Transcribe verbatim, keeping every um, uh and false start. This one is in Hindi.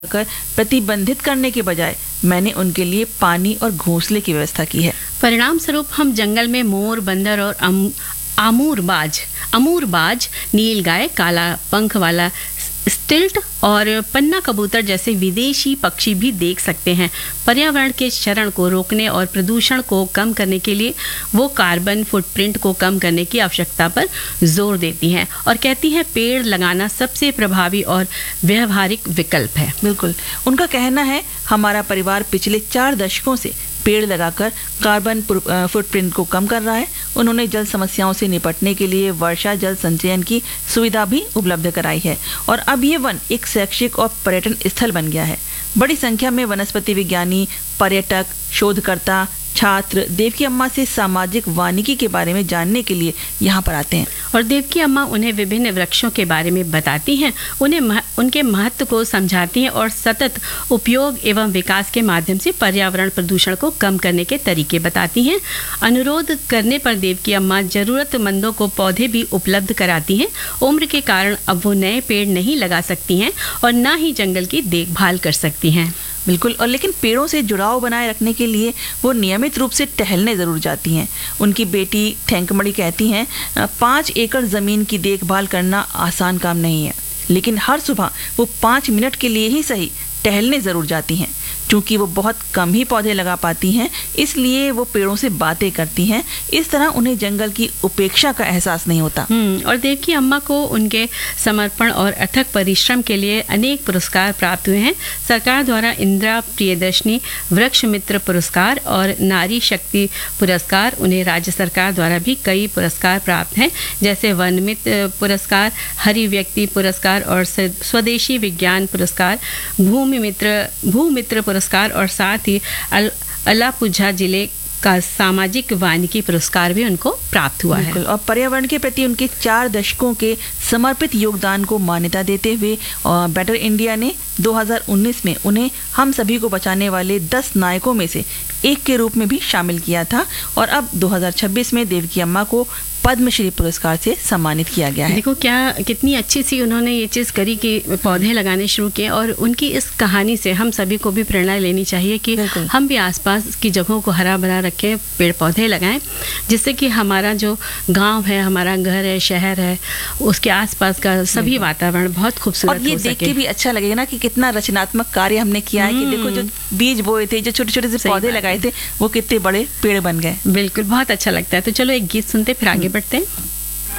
कर प्रतिबंधित करने के बजाय मैंने उनके लिए पानी और घोंसले की व्यवस्था की है। परिणाम स्वरूप हम जंगल में मोर, बंदर और अम, आमूरबाज अमूरबाज नीलगाय, काला पंख वाला स्टिल्ट और पन्ना कबूतर जैसे विदेशी पक्षी भी देख सकते हैं। पर्यावरण के क्षरण को रोकने और प्रदूषण को कम करने के लिए वो कार्बन फुटप्रिंट को कम करने की आवश्यकता पर जोर देती हैं और कहती हैं पेड़ लगाना सबसे प्रभावी और व्यवहारिक विकल्प है। बिल्कुल, उनका कहना है हमारा परिवार पिछले चार दशकों से पेड़ लगाकर कार्बन फुटप्रिंट को कम कर रहा है। उन्होंने जल समस्याओं से निपटने के लिए वर्षा जल संचयन की सुविधा भी उपलब्ध कराई है और अब ये वन एक शैक्षिक और पर्यटन स्थल बन गया है। बड़ी संख्या में वनस्पति विज्ञानी, पर्यटक, शोधकर्ता, छात्र देवकी अम्मा से सामाजिक वानिकी के बारे में जानने के लिए यहाँ पर आते हैं और देवकी अम्मा उन्हें विभिन्न वृक्षों के बारे में बताती हैं, उन्हें मह, उनके महत्व को समझाती हैं और सतत उपयोग एवं विकास के माध्यम से पर्यावरण प्रदूषण को कम करने के तरीके बताती हैं। अनुरोध करने पर देवकी अम्मा जरूरतमंदों को पौधे भी उपलब्ध कराती हैं। उम्र के कारण अब वो नए पेड़ नहीं लगा सकती हैं और न ही जंगल की देखभाल कर सकती हैं। बिल्कुल, और लेकिन पेड़ों से जुड़ाव बनाए रखने के लिए वो नियमित रूप से टहलने ज़रूर जाती हैं। उनकी बेटी थैंकमणि कहती हैं पाँच एकड़ ज़मीन की देखभाल करना आसान काम नहीं है, लेकिन हर सुबह वो पाँच मिनट के लिए ही सही टहलने ज़रूर जाती हैं। क्योंकि वो बहुत कम ही पौधे लगा पाती हैं, इसलिए वो पेड़ों से बातें करती हैं। इस तरह उन्हें जंगल की उपेक्षा का एहसास नहीं होता। और देवकी अम्मा को उनके समर्पण और अथक परिश्रम के लिए अनेक पुरस्कार प्राप्त हुए हैं। सरकार द्वारा इंदिरा प्रियदर्शनी वृक्ष मित्र पुरस्कार और नारी शक्ति पुरस्कार, उन्हें राज्य सरकार द्वारा भी कई पुरस्कार प्राप्त हैं, जैसे वन मित्र पुरस्कार, हरि व्यक्ति पुरस्कार और स्वदेशी विज्ञान पुरस्कार, भूमि मित्र भूमित्र पुरस्कार और साथ ही अल, अलापुझा जिले का सामाजिक वानिकी पुरस्कार भी उनको प्राप्त हुआ है। और पर्यावरण के प्रति उनके चार दशकों के समर्पित योगदान को मान्यता देते हुए बेटर इंडिया ने दो हज़ार उन्नीस में उन्हें हम सभी को बचाने वाले दस नायकों में से एक के रूप में भी शामिल किया था और अब दो हज़ार छब्बीस में देवकी अम्मा को पद्मश्री पुरस्कार से सम्मानित किया गया है। देखो क्या कितनी अच्छी सी उन्होंने ये चीज़ करी कि पौधे लगाने शुरू किए और उनकी इस कहानी से हम सभी को भी प्रेरणा लेनी चाहिए कि हम भी आसपास की जगहों को हरा भरा रखें, पेड़ पौधे लगाएं, जिससे कि हमारा जो गांव है, हमारा घर है, शहर है, उसके आसपास का सभी वातावरण बहुत खूबसूरत हो सके। और ये देख के भी अच्छा लगेगा ना कि कितना रचनात्मक कार्य हमने किया है कि देखो जो बीज बोए थे, जो छोटे छोटे से पौधे लगाए थे, वो कितने बड़े पेड़ बन गए। बिल्कुल, बहुत अच्छा लगता है। तो चलो एक गीत सुनते फिर आगे बढ़ते हैं।